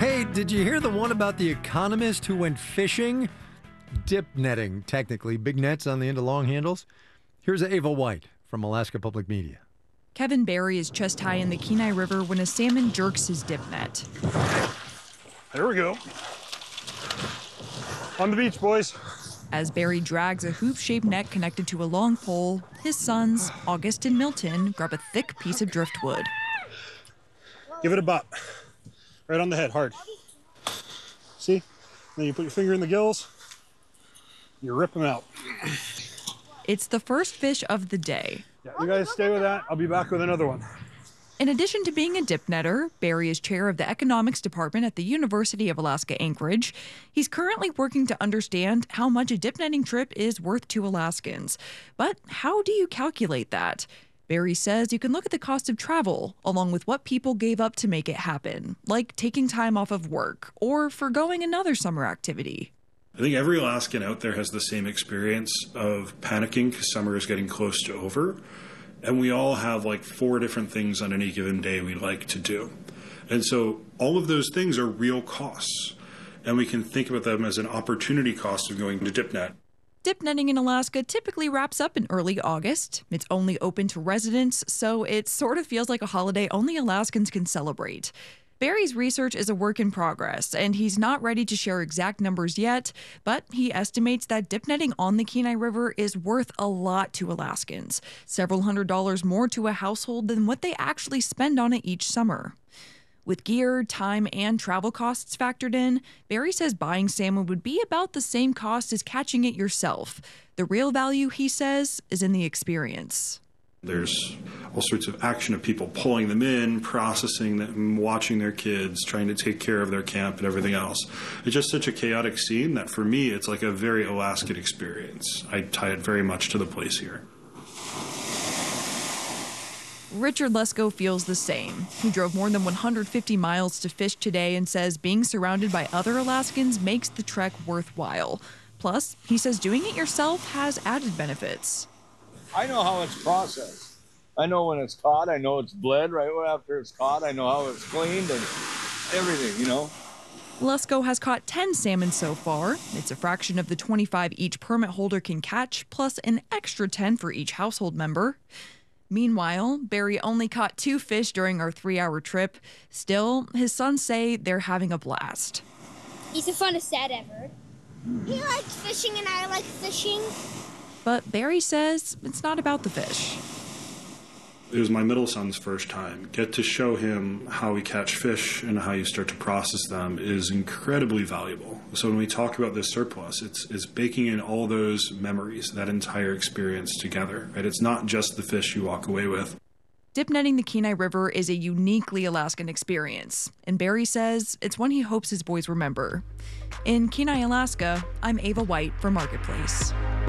Hey, did you hear the one about the economist who went fishing? Dip netting, technically. Big nets on the end of long handles. Here's Ava White from Alaska Public Media. Kevin Barry is chest high in the Kenai River when a salmon jerks his dip net. There we go. On the beach, boys. As Barry drags a hoop-shaped net connected to a long pole, his sons, August and Milton, grab a thick piece of driftwood. Give it a bop. Right on the head, hard. See? Then you put your finger in the gills. You rip them out. It's the first fish of the day. Yeah, you guys stay with that. I'll be back with another one. In addition to being a dip netter, Barry is chair of the economics department at the University of Alaska Anchorage. He's currently working to understand how much a dip netting trip is worth to Alaskans. But how do you calculate that? Barry says you can look at the cost of travel, along with what people gave up to make it happen, like taking time off of work or forgoing another summer activity. I think every Alaskan out there has the same experience of panicking because summer is getting close to over. And we all have like 4 different things on any given day we like to do. And so all of those things are real costs. And we can think about them as an opportunity cost of going to dip net. Dip netting in Alaska typically wraps up in early August. It's only open to residents, so it sort of feels like a holiday only Alaskans can celebrate. Barry's research is a work in progress, and he's not ready to share exact numbers yet, but he estimates that dip netting on the Kenai River is worth a lot to Alaskans, several $100s more to a household than what they actually spend on it each summer. With gear, time, and travel costs factored in, Barry says buying salmon would be about the same cost as catching it yourself. The real value, he says, is in the experience. There's all sorts of action of people pulling them in, processing them, watching their kids, trying to take care of their camp and everything else. It's just such a chaotic scene that for me, it's like a very Alaskan experience. I tie it very much to the place here. Richard Lesko feels the same. He drove more than 150 miles to fish today and says being surrounded by other Alaskans makes the trek worthwhile. Plus, he says doing it yourself has added benefits. I know how it's processed. I know when it's caught. I know it's bled right after it's caught. I know how it's cleaned and everything, you know. Lesko has caught 10 salmon so far. It's a fraction of the 25 each permit holder can catch, plus an extra 10 for each household member. Meanwhile, Barry only caught 2 fish during our 3-hour trip. Still, his sons say they're having a blast. He's the funnest dad ever. He likes fishing and I like fishing. But Barry says it's not about the fish. It was my middle son's first time. Get to show him how we catch fish and how you start to process them is incredibly valuable. So when we talk about this surplus, it's baking in all those memories, that entire experience together. Right? It's not just the fish you walk away with. Dip netting the Kenai River is a uniquely Alaskan experience, and Barry says it's one he hopes his boys remember. In Kenai, Alaska, I'm Ava White for Marketplace.